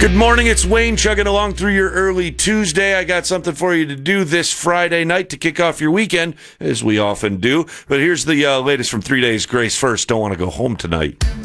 Good morning, it's Wayne chugging along through your early Tuesday. I got something for you to do this Friday night to kick off your weekend, as we often do. But here's the latest from 3 Days Grace First. Don't want to go home tonight.